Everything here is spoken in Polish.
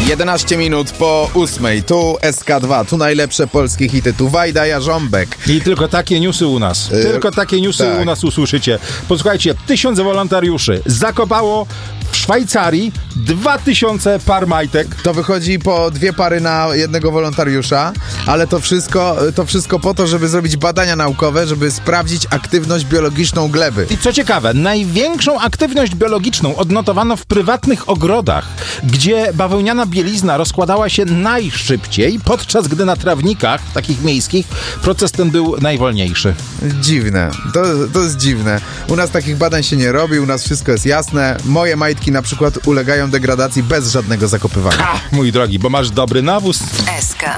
11 minut po 8. Tu SK2, tu najlepsze polskie hity, tu Wajda Jarząbek. I tylko takie newsy u nas. Tylko takie newsy tak. u nas usłyszycie. Posłuchajcie, 1000 wolontariuszy zakopało w Szwajcarii 2000 par majtek. To wychodzi po 2 pary na jednego wolontariusza, ale to wszystko po to, żeby zrobić badania naukowe, żeby sprawdzić aktywność biologiczną gleby. I co ciekawe, największą aktywność biologiczną odnotowano w prywatnych ogrodach, gdzie bawełniana bielizna rozkładała się najszybciej, podczas gdy na trawnikach, takich miejskich, proces ten był najwolniejszy. Dziwne. To jest dziwne. U nas takich badań się nie robi, u nas wszystko jest jasne. Moje majtki na przykład ulegają degradacji bez żadnego zakopywania. Ha, mój drogi, bo masz dobry nawóz.